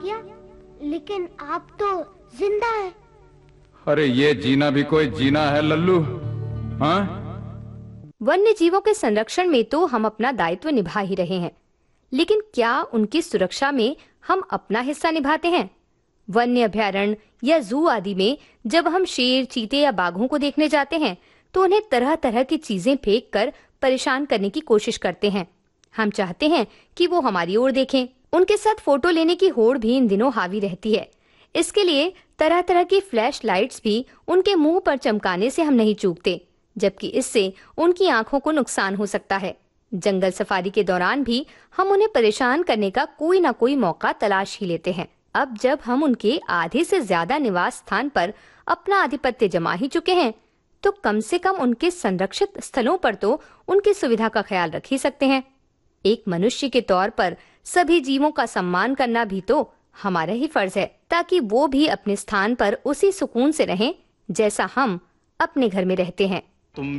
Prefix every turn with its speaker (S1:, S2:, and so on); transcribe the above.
S1: किया, लेकिन आप तो जिंदा है।
S2: अरे ये जीना भी कोई जीना है लल्लू? हाँ?
S3: वन्य जीवों के संरक्षण में तो हम अपना दायित्व निभा ही रहे हैं, लेकिन क्या उनकी सुरक्षा में हम अपना हिस्सा निभाते हैं? वन्य अभयारण्य या जू आदि में जब हम शेर, चीते या बाघों को देखने जाते हैं तो उन्हें तरह तरह की चीजें फेंक कर परेशान करने की कोशिश करते हैं। हम चाहते हैं कि वो हमारी ओर देखें। उनके साथ फोटो लेने की होड़ भी इन दिनों हावी रहती है। इसके लिए तरह तरह की फ्लैश लाइट्स भी उनके मुंह पर चमकाने से हम नहीं चूकते, जबकि इससे उनकी आंखों को नुकसान हो सकता है। जंगल सफारी के दौरान भी हम उन्हें परेशान करने का कोई ना कोई मौका तलाश ही लेते हैं। अब जब हम उनके आधे से ज्यादा निवास स्थान पर अपना आधिपत्य जमा ही चुके हैं, तो कम से कम उनके संरक्षित स्थलों पर तो उनकी सुविधा का ख्याल रख ही सकते हैं। एक मनुष्य के तौर पर सभी जीवों का सम्मान करना भी तो हमारा ही फर्ज है, ताकि वो भी अपने स्थान पर उसी सुकून से रहें जैसा हम अपने घर में रहते हैं।